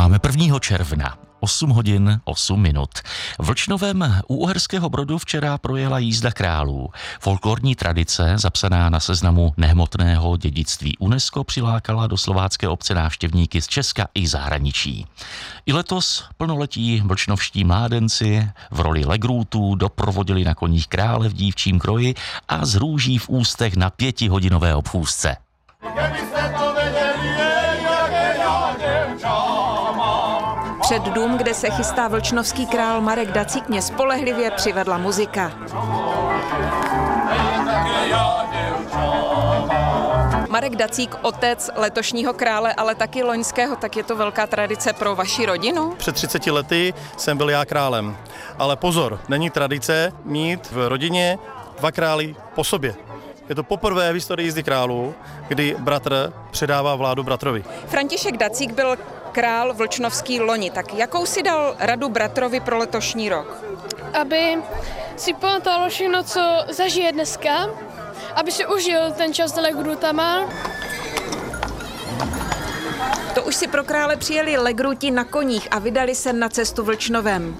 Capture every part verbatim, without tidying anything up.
Máme prvního června, osm hodin osm minut. V Vlčnovém u Uherského Brodu včera projela jízda králů. Folklorní tradice, zapsaná na seznamu nehmotného dědictví UNESCO, přilákala do slovácké obce návštěvníky z Česka i zahraničí. I letos plnoletí vlčnovští mládenci v roli legrůtů doprovodili na koních krále v dívčím kroji a s růží v ústech na pětihodinové obchůzce. Před dům, kde se chystá vlčnovský král Marek Dacík, mě spolehlivě přivedla muzika. Marek Dacík, otec letošního krále, ale taky loňského, tak je to velká tradice pro vaši rodinu? Před třiceti lety jsem byl já králem, ale pozor, není tradice mít v rodině dva králi po sobě. Je to poprvé v historii jízdy králů, kdy bratr předává vládu bratrovi. František Dacík byl král vlčnovský loni, tak jakou si dal radu bratrovi pro letošní rok? Aby si pamatoval všechno, co zažije dneska, aby si užil ten čas s legrutama. To už si pro krále přijeli legruti na koních a vydali se na cestu Vlčnovem.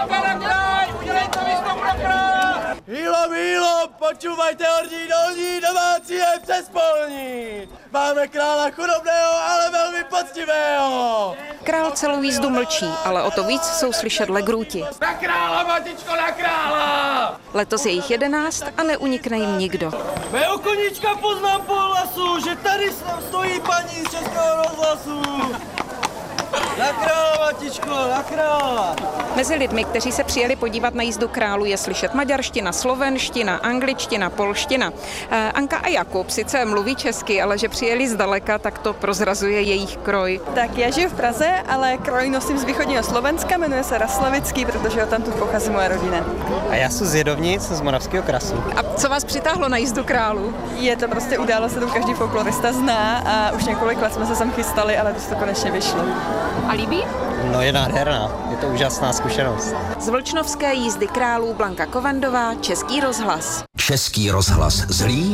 Hýlo, hýlo, počúvajte horní, dolní, domácí je přespolní. Máme krála chudobného, ale velmi poctivého. Král celou jízdu mlčí, ale o to víc jsou slyšet legrůti. Na krála, matičko, na krála! Letos je jich jedenáct a neunikne jim nikdo. Mého koníčka poznám po hlasu, že tady stojí paní z Českého rozhlasu. Na krála, matičko, na krála! Mezi lidmi, kteří se přijeli podívat na jízdu králů, je slyšet maďarština, slovenština, angličtina, polština. Anka a Jakub sice mluví česky, ale že přijeli zdaleka, tak to prozrazuje jejich kroj. Tak já žiju v Praze, ale kroj nosím z východního Slovenska, jmenuje se Raslavický, protože tam tu pochází moje rodina. A já jsem z Jedovnic, z Moravského Krasu. A co vás přitáhlo na jízdu králů? Je to prostě událost, kterou každý folklorista zná a už několik let jsme se sem chystali, ale to to konečně vyšlo. A líbí? No je nádherná, je to úžasná zkušenost. Z vlčnovské jízdy králů Blanka Kovandová, Český rozhlas. Český rozhlas Zlín.